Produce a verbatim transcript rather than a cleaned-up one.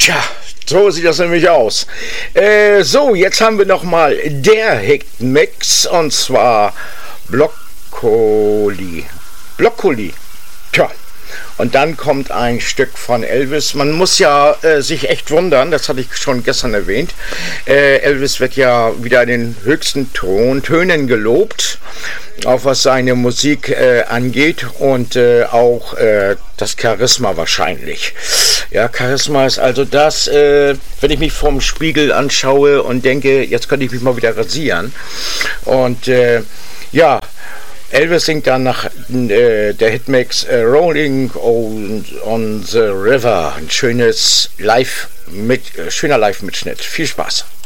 Tja, so sieht das nämlich aus. Äh, so, jetzt haben wir nochmal der Hitmix und zwar Broccoli. Broccoli. Tja. Und dann kommt ein Stück von Elvis. Man muss ja äh, sich echt wundern, das hatte ich schon gestern erwähnt. Äh, Elvis wird ja wieder in den höchsten Ton, Tönen gelobt, auch was seine Musik äh, angeht und äh, auch äh, das Charisma wahrscheinlich. Ja, Charisma ist also das, äh, wenn ich mich vorm Spiegel anschaue und denke, jetzt könnte ich mich mal wieder rasieren. Und äh, ja, Elvis singt dann nach äh, der Hitmix äh, Rolling on, on the River. Ein schönes Live mit, äh, schöner Live-Mitschnitt. Viel Spaß.